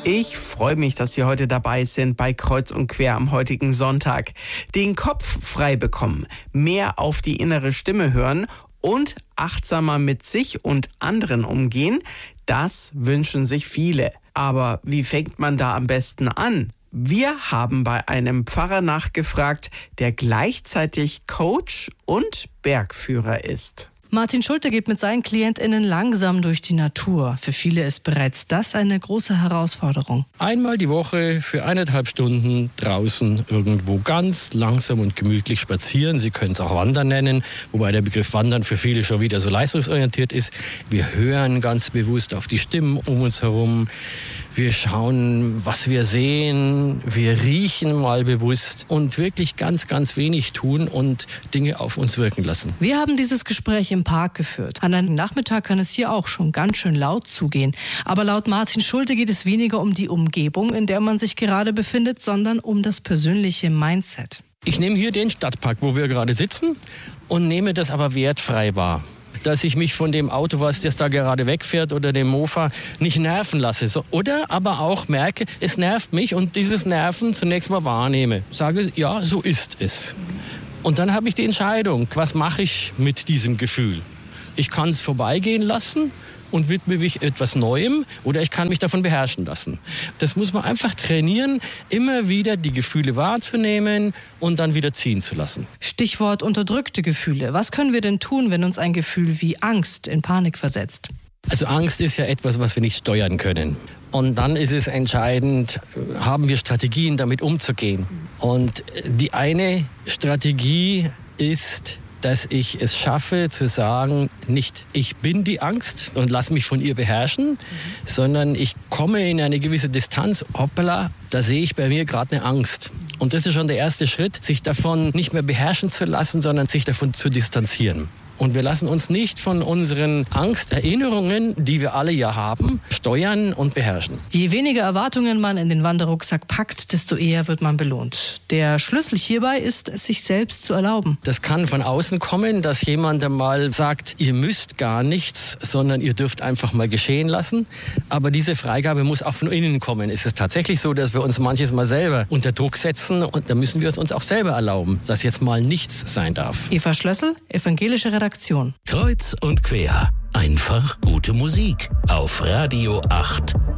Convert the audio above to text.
Ich freue mich, dass Sie heute dabei sind bei Kreuz und Quer am heutigen Sonntag. Den Kopf frei bekommen, mehr auf die innere Stimme hören und achtsamer mit sich und anderen umgehen, das wünschen sich viele. Aber wie fängt man da am besten an? Wir haben bei einem Pfarrer nachgefragt, der gleichzeitig Coach und Bergführer ist. Martin Schulte geht mit seinen KlientInnen langsam durch die Natur. Für viele ist bereits das eine große Herausforderung. Einmal die Woche für 1,5 Stunden draußen irgendwo ganz langsam und gemütlich spazieren. Sie können es auch Wandern nennen, wobei der Begriff Wandern für viele schon wieder so leistungsorientiert ist. Wir hören ganz bewusst auf die Stimmen um uns herum. Wir schauen, was wir sehen. Wir riechen mal bewusst und wirklich ganz, ganz wenig tun und Dinge auf uns wirken lassen. Wir haben dieses Gespräch im Park geführt. An einem Nachmittag kann es hier auch schon ganz schön laut zugehen. Aber laut Martin Schulte geht es weniger um die Umgebung, in der man sich gerade befindet, sondern um das persönliche Mindset. Ich nehme hier den Stadtpark, wo wir gerade sitzen, und nehme das aber wertfrei wahr. Dass ich mich von dem Auto, was jetzt da gerade wegfährt, oder dem Mofa nicht nerven lasse. Oder aber auch merke, es nervt mich und dieses Nerven zunächst mal wahrnehme. Sage, ja, so ist es. Und dann habe ich die Entscheidung, was mache ich mit diesem Gefühl? Ich kann es vorbeigehen lassen und widme mich etwas Neuem, oder ich kann mich davon beherrschen lassen. Das muss man einfach trainieren, immer wieder die Gefühle wahrzunehmen und dann wieder ziehen zu lassen. Stichwort unterdrückte Gefühle. Was können wir denn tun, wenn uns ein Gefühl wie Angst in Panik versetzt? Also Angst ist ja etwas, was wir nicht steuern können. Und dann ist es entscheidend, haben wir Strategien, damit umzugehen. Und die eine Strategie ist, dass ich es schaffe zu sagen, nicht ich bin die Angst und lasse mich von ihr beherrschen, sondern ich komme in eine gewisse Distanz. Hoppala, da sehe ich bei mir gerade eine Angst. Und das ist schon der erste Schritt, sich davon nicht mehr beherrschen zu lassen, sondern sich davon zu distanzieren. Und wir lassen uns nicht von unseren Angsterinnerungen, die wir alle ja haben, steuern und beherrschen. Je weniger Erwartungen man in den Wanderrucksack packt, desto eher wird man belohnt. Der Schlüssel hierbei ist, es sich selbst zu erlauben. Das kann von außen kommen, dass jemand einmal sagt, ihr müsst gar nichts, sondern ihr dürft einfach mal geschehen lassen. Aber diese Freigabe muss auch von innen kommen. Es ist tatsächlich so, dass wir uns manches Mal selber unter Druck setzen, und da müssen wir es uns auch selber erlauben, dass jetzt mal nichts sein darf. Eva Schlössel, evangelische Redaktion. Kreuz und Quer. Einfach gute Musik auf Radio 8.